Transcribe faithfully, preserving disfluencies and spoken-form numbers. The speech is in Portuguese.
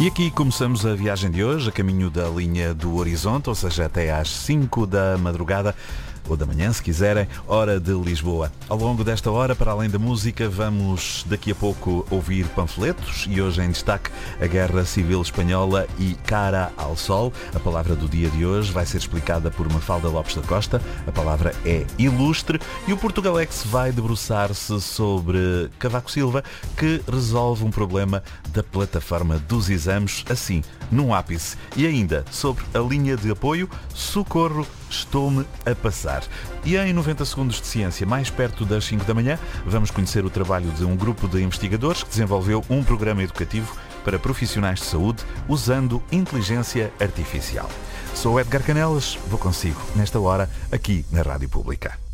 E aqui começamos a viagem de hoje, a caminho da linha do Horizonte, ou seja, até às cinco da madrugada, ou da manhã, se quiserem, hora de Lisboa. Ao longo desta hora, para além da música, vamos daqui a pouco ouvir panfletos e hoje em destaque a Guerra Civil Espanhola e Cara ao Sol. A palavra do dia de hoje vai ser explicada por Mafalda Lopes da Costa. A palavra é ilustre e o Portugalex vai debruçar-se sobre Cavaco Silva, que resolve um problema da plataforma dos exames, assim, num ápice. E ainda sobre a linha de apoio Socorro, estou-me a passar. E em noventa segundos de ciência, mais perto das cinco da manhã, vamos conhecer o trabalho de um grupo de investigadores que desenvolveu um programa educativo para profissionais de saúde usando inteligência artificial. Sou Edgar Canelas, vou consigo nesta hora aqui na Rádio Pública.